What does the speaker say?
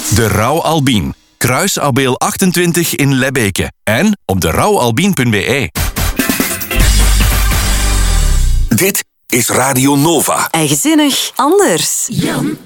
De Rauw Albien. Kruisabeel 28 in Lebbeke. En op derouwalbien.be. Dit is Radio Nova. Eigenzinnig anders. Jan